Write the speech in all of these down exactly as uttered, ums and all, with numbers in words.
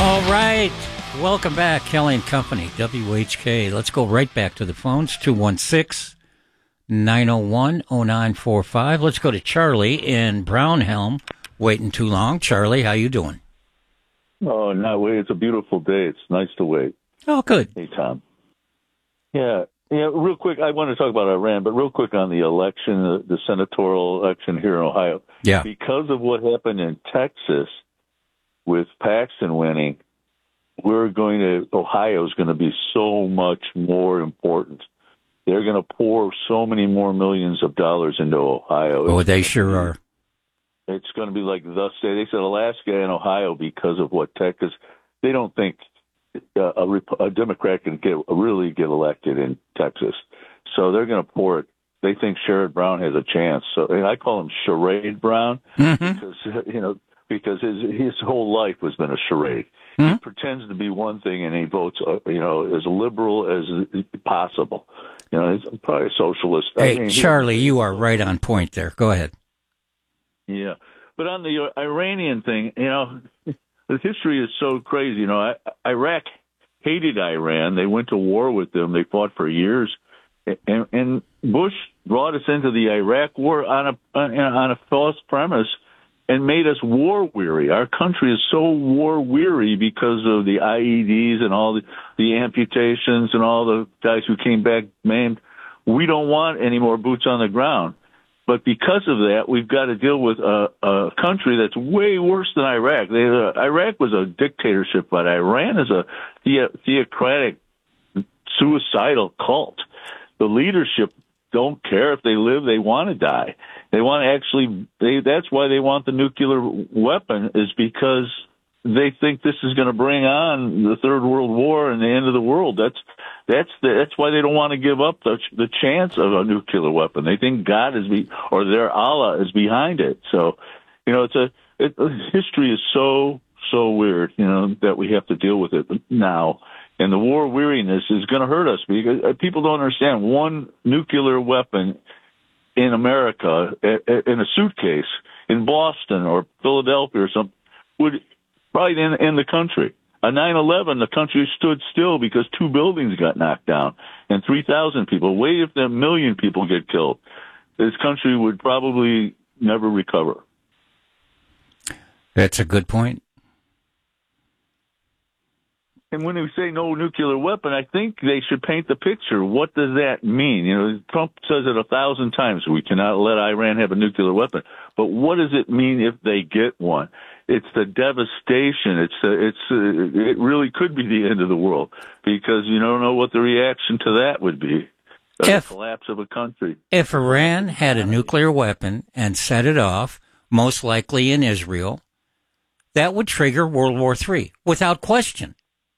All right. Welcome back, Kelly and Company, W H K. Let's go right back to the phones, two one six, nine oh one, oh nine four five. Let's go to Charlie in Brownhelm. Waiting too long. Charlie, how you doing? Oh, no, wait. It's a beautiful day. It's nice to wait. Oh, good. Hey, Tom. Yeah. Yeah, real quick, I want to talk about Iran, but real quick on the election, the, the senatorial election here in Ohio. Yeah. Because of what happened in Texas with Paxton winning, we're going to, Ohio is going to be so much more important. They're going to pour so many more millions of dollars into Ohio. Oh, they sure are. It's going to be like the state. They said Alaska and Ohio, because of what Texas, they don't think uh, a, a Democrat can get really get elected in Texas. So they're going to pour it. They think Sherrod Brown has a chance. So and I call him Charade Brown mm-hmm. because you know because his his whole life has been a charade. Mm-hmm. He pretends to be one thing and he votes uh, you know as liberal as possible. You know, he's probably a socialist. Hey, I mean, Charlie, you are right on point there. Go ahead. Yeah, but on the Iranian thing, you know, the history is so crazy. You know, Iraq hated Iran. They went to war with them. They fought for years, and, and Bush brought us into the Iraq war on a on a false premise and made us war weary. Our country is so war weary because of the I E Ds and all the, the amputations and all the guys who came back maimed. We don't want any more boots on the ground. But because of that, we've got to deal with a, a country that's way worse than Iraq. They, uh, Iraq was a dictatorship, but Iran is a the, theocratic, suicidal cult. The leadership don't care if they live; they want to die. They want to actually. They, that's why they want the nuclear weapon, is because they think this is going to bring on the Third World War and the end of the world. That's That's the, that's why they don't want to give up the the chance of a nuclear weapon. They think God is be or their Allah is behind it. So, you know, it's a it, history is so so weird. You know that we have to deal with it now, and the war weariness is going to hurt us because people don't understand. One nuclear weapon in America in a suitcase in Boston or Philadelphia or something would probably end, end the country. On nine eleven, the country stood still because two buildings got knocked down and three thousand people. Wait if a million people get killed. This country would probably never recover. That's a good point. And when we say no nuclear weapon, I think they should paint the picture. What does that mean? You know, Trump says it a thousand times. We cannot let Iran have a nuclear weapon. But what does it mean if they get one? It's the devastation. It's the, it's uh, it really could be the end of the world because you don't know what the reaction to that would be. The if, collapse of a country. If Iran had a nuclear weapon and set it off, most likely in Israel, that would trigger World War Three without question.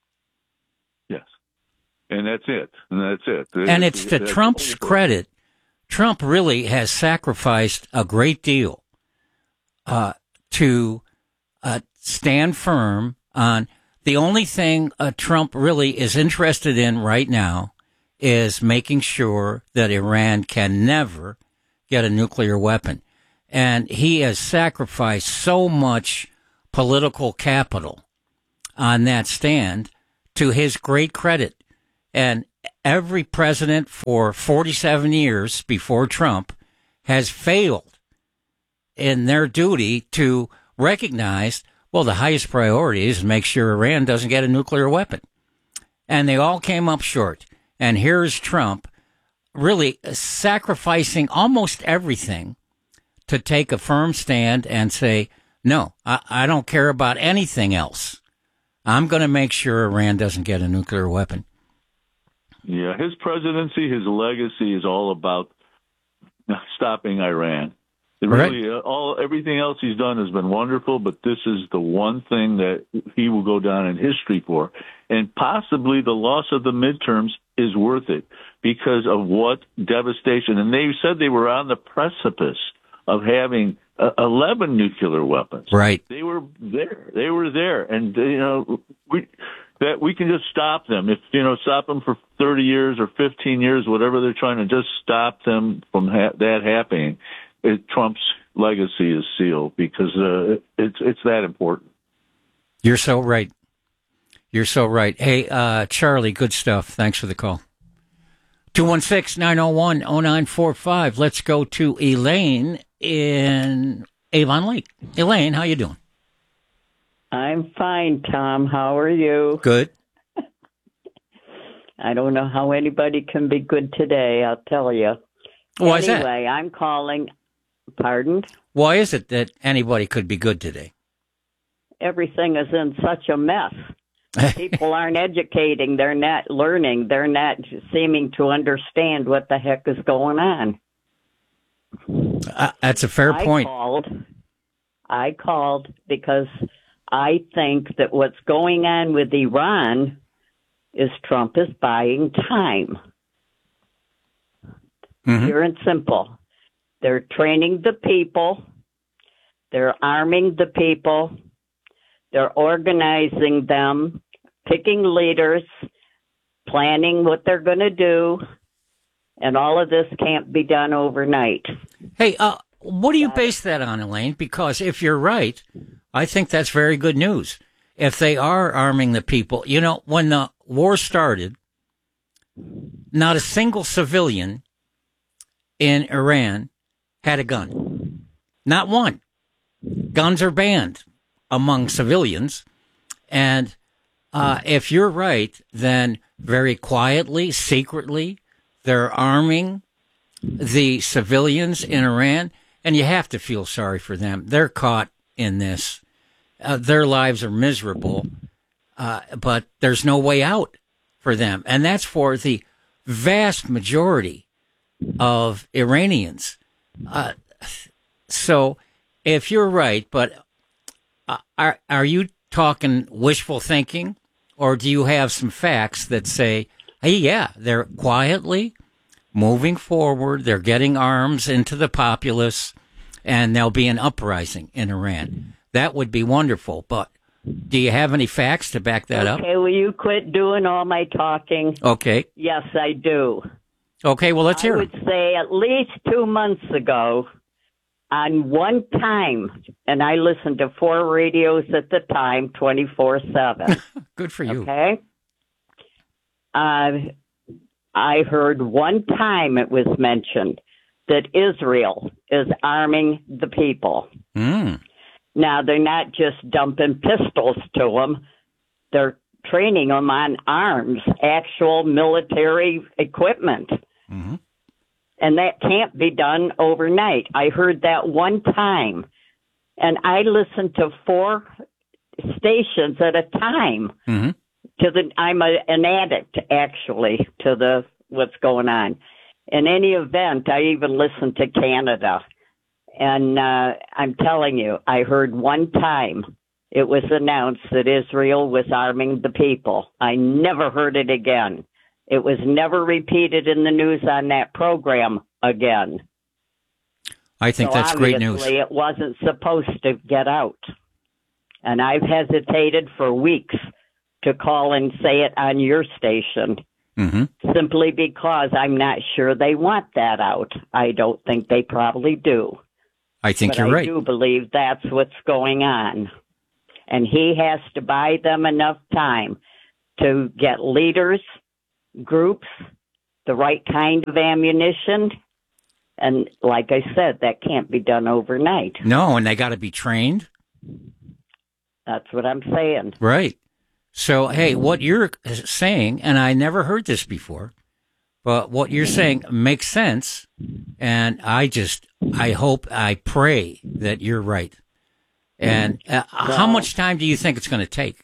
Yes, and that's it. And that's it. And it's to Trump's credit. Trump really has sacrificed a great deal uh, to. Uh, stand firm on the only thing uh, Trump really is interested in right now is making sure that Iran can never get a nuclear weapon. And he has sacrificed so much political capital on that stand to his great credit. And every president for forty-seven years before Trump has failed in their duty to recognized, well, the highest priority is to make sure Iran doesn't get a nuclear weapon. And they all came up short. And here's Trump really sacrificing almost everything to take a firm stand and say, no, I, I don't care about anything else. I'm going to make sure Iran doesn't get a nuclear weapon. Yeah, his presidency, his legacy is all about stopping Iran. It really, uh, all everything else he's done has been wonderful, but this is the one thing that he will go down in history for. And possibly the loss of the midterms is worth it because of what devastation. And they said they were on the precipice of having uh, eleven nuclear weapons. Right. They were there. They were there. And, you know, we that we can just stop them. If, you know, stop them for thirty years or fifteen years, whatever they're trying to just stop them from ha- that happening. It, Trump's legacy is sealed because uh, it's it's that important. You're so right. You're so right. Hey, uh, Charlie, good stuff. Thanks for the call. two one six, nine oh one, oh nine four five. Let's go to Elaine in Avon Lake. Elaine, how you doing? I'm fine, Tom. How are you? Good. I don't know how anybody can be good today, I'll tell you. Why is that? Anyway, I'm calling. Pardon? Why is it that anybody could be good today? Everything is in such a mess. People aren't educating. They're not learning. They're not seeming to understand what the heck is going on. Uh, that's a fair I point. Called, I called because I think that what's going on with Iran is Trump is buying time. Mm-hmm. Pure and simple. They're training the people. They're arming the people. They're organizing them, picking leaders, planning what they're going to do. And all of this can't be done overnight. Hey, uh, what do you base that on, Elaine? Because if you're right, I think that's very good news. If they are arming the people, you know, when the war started, not a single civilian in Iran had a gun. Not one. Guns are banned among civilians. And uh, if you're right, then very quietly, secretly, they're arming the civilians in Iran. And you have to feel sorry for them. They're caught in this. Uh, their lives are miserable, uh, but there's no way out for them. And that's for the vast majority of Iranians. Uh, so if you're right, but uh, are, are you talking wishful thinking, or do you have some facts that say, hey, yeah, they're quietly moving forward, they're getting arms into the populace, and there'll be an uprising in Iran? That would be wonderful, but do you have any facts to back that up? Okay, will you quit doing all my talking? Okay. Yes, I do. Okay, well, let's hear I it. would say at least two months ago, on one time, and I listened to four radios at the time, twenty-four seven. Good for you. Okay? Uh, I heard one time it was mentioned that Israel is arming the people. Mm. Now, they're not just dumping pistols to them. They're training them on arms, actual military equipment. Mm-hmm. And that can't be done overnight. I heard that one time. And I listened to four stations at a time. Mm-hmm. To the, I'm a, an addict, actually, to the what's going on. In any event, I even listened to Canada. And uh, I'm telling you, I heard one time it was announced that Israel was arming the people. I never heard it again. It was never repeated in the news on that program again. I think so that's great news. Obviously, it wasn't supposed to get out. And I've hesitated for weeks to call and say it on your station. Mm-hmm. Simply because I'm not sure they want that out. I don't think they probably do. I think but you're I right. I do believe that's what's going on. And he has to buy them enough time to get leaders, groups, the right kind of ammunition. And like I said, that can't be done overnight. No, and they got to be trained. That's what I'm saying. Right. So, hey, what you're saying, and I never heard this before, but what you're saying makes sense. And I just, I hope, I pray that you're right. And uh, well, how much time do you think it's going to take?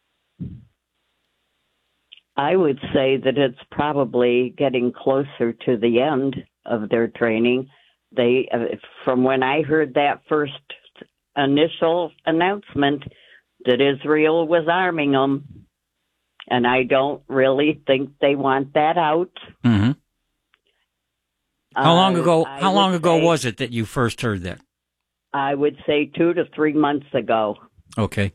I would say that it's probably getting closer to the end of their training. They, uh, from when I heard that first initial announcement that Israel was arming them, and I don't really think they want that out. Mm-hmm. How long uh, ago? I How long ago say, was it that you first heard that? I would say two to three months ago. Okay.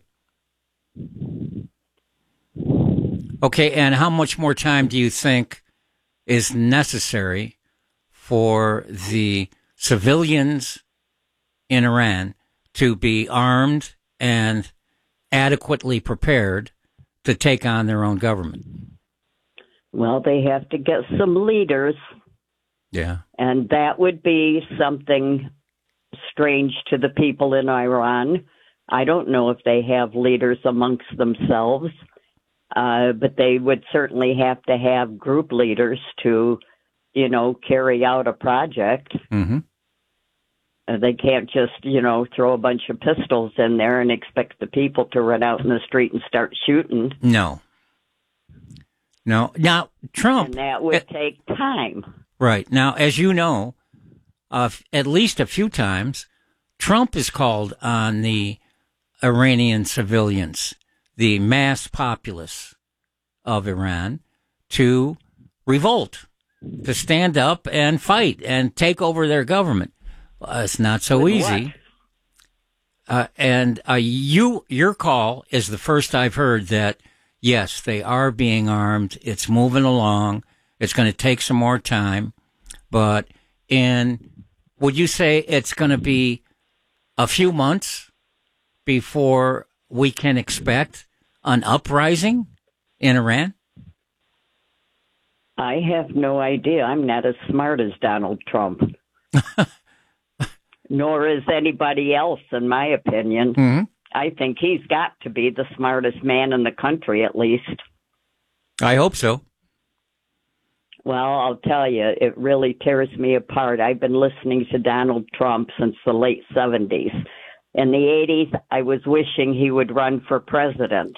Okay, and how much more time do you think is necessary for the civilians in Iran to be armed and adequately prepared to take on their own government? Well, they have to get some leaders. Yeah. And that would be something strange to the people in Iran. I don't know if they have leaders amongst themselves, uh, but they would certainly have to have group leaders to, you know, carry out a project. Mm-hmm. Uh, they can't just, you know, throw a bunch of pistols in there and expect the people to run out in the street and start shooting. No. No. Now, Trump... And that would it, take time. Right. Now, as you know, uh, at least a few times, Trump has called on the Iranian civilians, the mass populace of Iran, to revolt, to stand up and fight and take over their government. Uh, it's not so With easy. Uh, and uh, you, your call is the first I've heard that, yes, they are being armed. It's moving along. It's going to take some more time. But in, would you say it's going to be a few months before we can expect an uprising in Iran? I have no idea. I'm not as smart as Donald Trump. Nor is anybody else, in my opinion. Mm-hmm. I think he's got to be the smartest man in the country, at least. I hope so. Well, I'll tell you, it really tears me apart. I've been listening to Donald Trump since the late seventies. In the eighties, I was wishing he would run for president.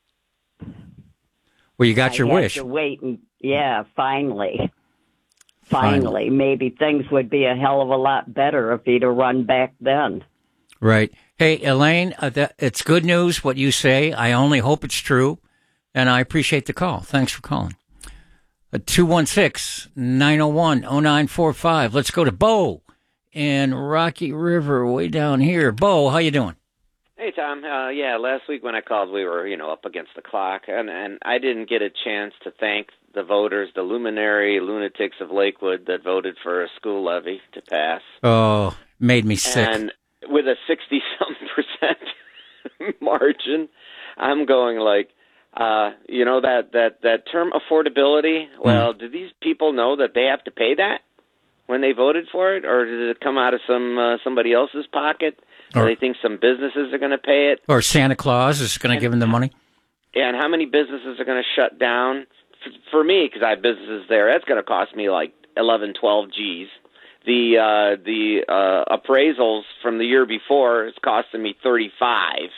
Well, you got I your had wish. To wait and yeah, finally. Finally. Finally. Maybe things would be a hell of a lot better if he'd have run back then. Right. Hey, Elaine, uh, that, it's good news what you say. I only hope it's true, and I appreciate the call. Thanks for calling. Uh, two one six, nine oh one, oh nine four five. Let's go to Bo in Rocky River, way down here. Bo, how you doing? Hey, Tom. Uh, yeah, last week when I called, we were, you know, up against the clock, and, and I didn't get a chance to thank the voters, the luminary lunatics of Lakewood that voted for a school levy to pass. Oh, made me sick. And with a sixty-some percent margin, I'm going like, uh, you know, that, that, that term affordability, well, mm. do these people know that they have to pay that when they voted for it, or did it come out of some uh, somebody else's pocket? Or, do they think some businesses are going to pay it? Or Santa Claus is going to give them the money? Yeah, and how many businesses are going to shut down? For, for me, because I have businesses there, that's going to cost me like eleven, twelve G's. The uh, the uh, appraisals from the year before is costing me thirty-five.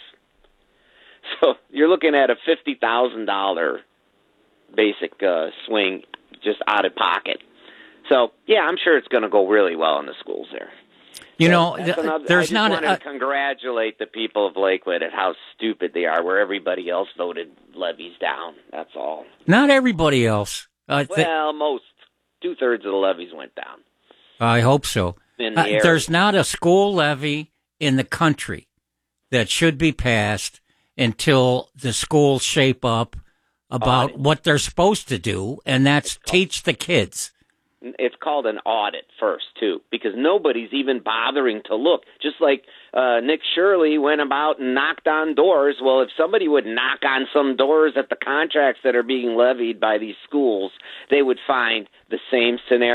So you're looking at a fifty thousand dollars basic uh, swing just out of pocket. So, yeah, I'm sure it's going to go really well in the schools there. You so know, another, there's I just not want a, to congratulate the people of Lakewood at how stupid they are, where everybody else voted levies down. That's all. Not everybody else. Uh, th- well, most. Two-thirds of the levies went down. I hope so. In the uh, area. There's not a school levy in the country that should be passed until the schools shape up about Audit. What they're supposed to do, and that's teach the kids. It's called an audit first, too, because nobody's even bothering to look. Just like uh, Nick Shirley went about and knocked on doors. Well, if somebody would knock on some doors at the contracts that are being levied by these schools, they would find the same scenario.